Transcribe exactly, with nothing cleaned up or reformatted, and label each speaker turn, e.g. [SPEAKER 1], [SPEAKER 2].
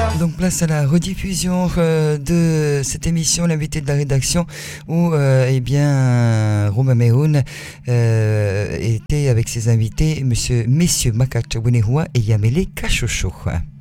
[SPEAKER 1] Donc place à la rediffusion euh, de cette émission, l'invité de la rédaction, où euh, eh bien Romain Mehoun euh, était avec ses invités, monsieur, messieurs Makacha Wenehua et Yamele Kachocho.